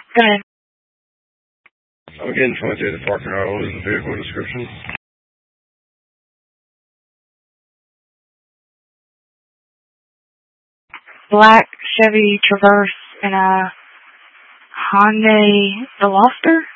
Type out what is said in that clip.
Go ahead. I'm getting 23 at the parking lot. What is the vehicle description? Black Chevy Traverse and a Hyundai Veloster.